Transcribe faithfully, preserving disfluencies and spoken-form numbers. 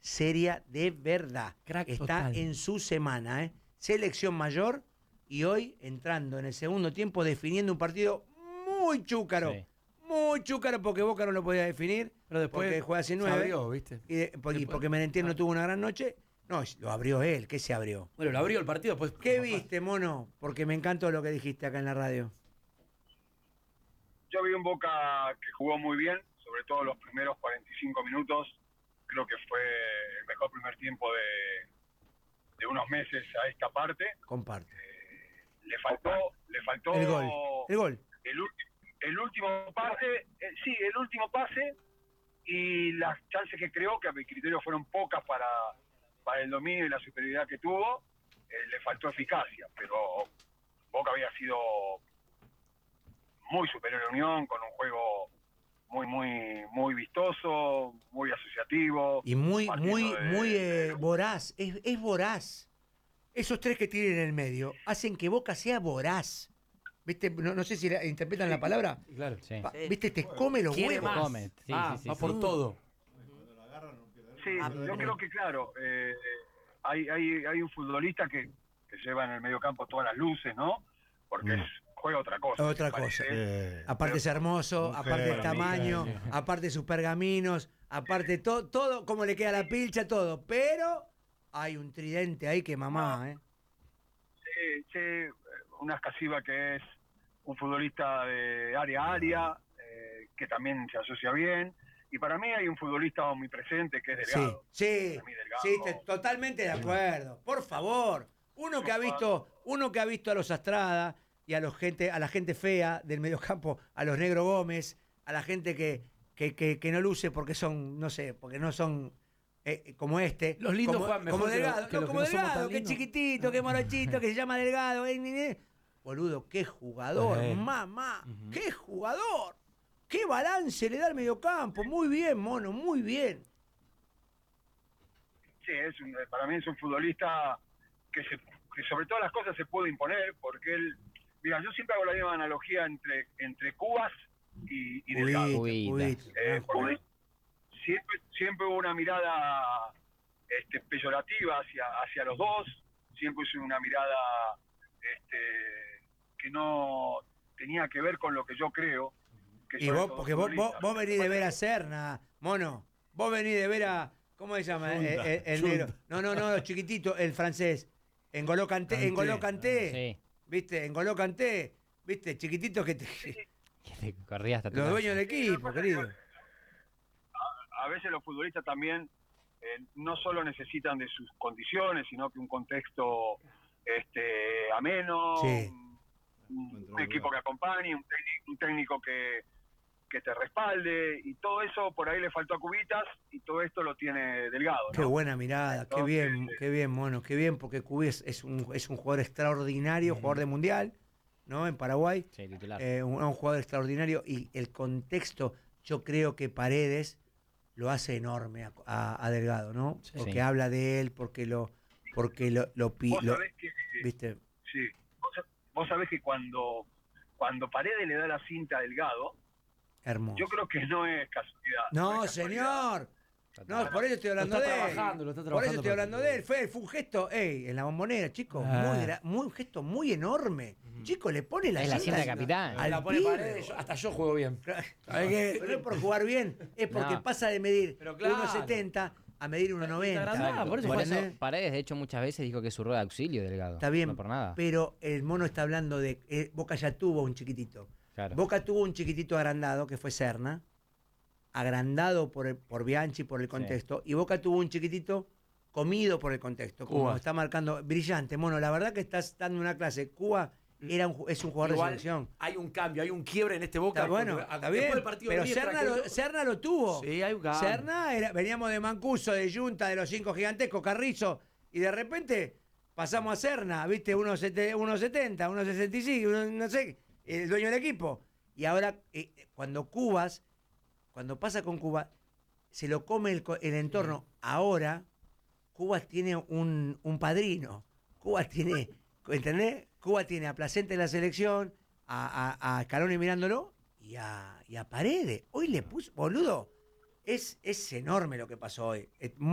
seria de verdad. Crack Está total. en su semana, ¿eh? Selección mayor y hoy entrando en el segundo tiempo definiendo un partido muy chúcaro. Sí. Muy chúcaro porque Boca no lo podía definir. Pero después porque juega sin se nueve. abrió, ¿viste? Y, de- porque, Después- porque Merentiel no Ah. tuvo una gran noche. No, lo abrió él. ¿Qué se abrió? Bueno, lo abrió el partido, pues. ¿Qué viste, mono? Porque me encantó lo que dijiste acá en la radio. Yo vi un Boca que jugó muy bien, sobre todo los primeros cuarenta y cinco minutos. Creo que fue el mejor primer tiempo de, de unos meses a esta parte. Comparte. Le faltó, le faltó El gol. El gol. el, ulti- el último pase, eh, sí, el último pase y las chances que creó, que a mi criterio fueron pocas para, para el dominio y la superioridad que tuvo, eh, le faltó eficacia, pero Boca había sido muy superior a Unión, con un juego muy, muy, muy vistoso, muy asociativo. Y muy, partiendo muy, de- muy eh, de- voraz. Es, es voraz. Esos tres que tienen en el medio hacen que Boca sea voraz. ¿Viste? No, no sé si la- interpretan la palabra. Claro. Sí. Pa- ¿Viste? Te come los Quiere huevos. más. Come, sí, ah, sí, sí, va sí. por todo. Sí, yo creo que claro, eh, hay, hay, hay un futbolista que, que lleva en el medio campo todas las luces, ¿no? Porque Mm. es, juega otra cosa. Otra me parece. cosa. Eh, Aparte es hermoso, Un aparte genio, el tamaño, un genio. aparte sus pergaminos, aparte todo, todo, cómo le queda la pilcha, todo. Pero hay un tridente ahí que mamá, ¿eh? Sí, sí, una Escasiba que es un futbolista de área a área, eh, que también se asocia bien. Y para mí hay un futbolista omnipresente que es Sí, Delgado. sí, Para mí Delgado. sí, te- totalmente de acuerdo. Por favor, uno que ha visto, uno que ha visto a los Astrada y a los gente, a la gente fea del mediocampo, a los Negro Gómez, a la gente que, que, que, que no luce porque son, no sé, porque no son eh, como este, Los lindos como, juegan mejor como que lo- Delgado, que no, los que como no somos Delgado, tan que es lindos. chiquitito, que es morochito, que se llama Delgado, eh, eh, eh. Boludo, qué jugador, Eh. mamá, qué jugador. ¡Qué balance le da al mediocampo! Muy bien, mono, muy bien. Sí, es un- para mí es un futbolista que, se, que sobre todas las cosas se puede imponer, porque él, mira, yo siempre hago la misma analogía entre, entre Cubas y, y Delgado. Cubita, Cubita. Cubita. Eh, porque siempre, siempre hubo una mirada este, peyorativa hacia, hacia los dos, siempre hubo una mirada este, que no tenía que ver con lo que yo creo. Que Y son vos, estos porque dos vos, vos, futbolistas. vos venís de ver a Serna, mono. Vos venís de ver a. ¿Cómo se llama? El, Chunda, el- el Chunda. negro. No, no, no, chiquitito, el francés. Engoló Kanté, Kanté. Engoló Kanté. Sí. ¿Viste? Engoló Kanté. ¿Viste? Chiquitito que te, Que te corría hasta tu los casa. dueños del equipo, querido. A, a veces los futbolistas también eh, no solo necesitan de sus condiciones, sino que un contexto este, ameno, Sí. un, un equipo que acompañe, un técnico, un técnico que, que te respalde, y todo eso por ahí le faltó a Cubitas, y todo esto lo tiene Delgado, ¿no? Qué buena mirada, qué Entonces, bien, qué bien, mono, qué bien, porque Cubí es, es un, es un jugador extraordinario, jugador de mundial, ¿no? En Paraguay. Sí, titular. Eh, un, un jugador extraordinario y el contexto, yo creo que Paredes lo hace enorme a, a- a Delgado, ¿no? Sí. Porque Sí. habla de él, porque lo, porque lo, lo, pi- Vos lo- sabés que, ¿viste? sí, vos, sa- vos sabés que cuando, cuando Paredes le da la cinta a Delgado, Hermoso. yo creo que no es casualidad. No, es casualidad. señor. No, por eso estoy hablando Lo de está él. trabajando, lo está Por eso trabajando estoy hablando para- de él. Fue, fue un gesto, ey, en la bombonera, chicos, Ah. muy, gra- muy un gesto muy enorme. Chico, le pone la Es la cinta de al- capitán. al La pone pibe. Paredes, yo- hasta yo juego bien. ¿Sabés qué? Pero no es por jugar bien, es porque No. pasa de medir Pero claro. uno setenta a medir uno noventa. agrandado, por eso Por ¿Entendés? eso Paredes, de hecho, muchas veces dijo que es su rueda de auxilio, Delgado. Está bien, No por nada. pero el mono está hablando de... eh, Boca ya tuvo un chiquitito. Claro. Boca tuvo un chiquitito agrandado, que fue Serna, agrandado por, el- por Bianchi, por el contexto, y Boca tuvo un chiquitito comido por el contexto, como Cuba. está marcando. Brillante, mono, la verdad que estás dando una clase. Cuba era un, ju- es un jugador Igual de selección. hay un cambio, hay un quiebre en este Boca. Está bueno, porque, está después bien, del partido de pero Riestra, Serna que- lo, Serna lo tuvo. Sí, hay un cambio. Serna era, veníamos de Mancuso, de Junta, de los cinco gigantescos, Carrizo, y de repente pasamos a Serna, viste, uno setenta, uno sesenta y cinco, uno, no sé, el dueño del equipo. Y ahora, eh, cuando Cubas, cuando pasa con Cuba, se lo come el, co- el entorno. Ahora, Cuba tiene un, un padrino. Cuba tiene, ¿entendés? Cuba tiene a Placente en la selección, a, a, a Scaloni mirándolo y a, y a Paredes. Hoy le puso, boludo, es, es enorme lo que pasó hoy. Es